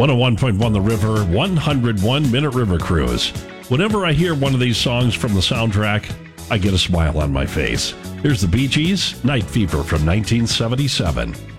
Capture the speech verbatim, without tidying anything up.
one oh one point one The River, one oh one Minute River Cruise. Whenever I hear one of these songs from the soundtrack, I get a smile on my face. Here's the Bee Gees, Night Fever from nineteen seventy-seven.